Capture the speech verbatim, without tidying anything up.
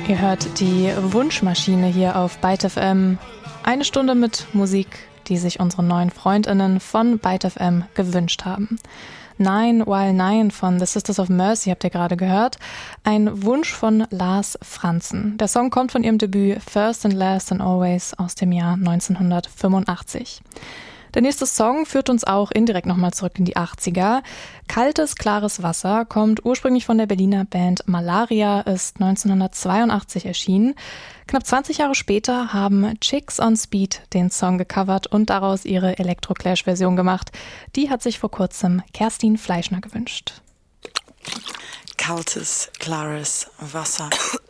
Ihr hört die Wunschmaschine hier auf Byte F M. Eine Stunde mit Musik, die sich unsere neuen FreundInnen von Byte F M gewünscht haben. Nine While Nine von The Sisters of Mercy habt ihr gerade gehört. Ein Wunsch von Lars Franzen. Der Song kommt von ihrem Debüt First and Last and Always aus dem Jahr neunzehnhundertfünfundachtzig. Der nächste Song führt uns auch indirekt nochmal zurück in die achtziger. Kaltes, klares Wasser kommt ursprünglich von der Berliner Band Malaria, ist neunzehnhundertzweiundachtzig erschienen. Knapp zwanzig Jahre später haben Chicks on Speed den Song gecovert und daraus ihre Electroclash-Version gemacht. Die hat sich vor kurzem Kerstin Fleischner gewünscht. Kaltes, klares Wasser.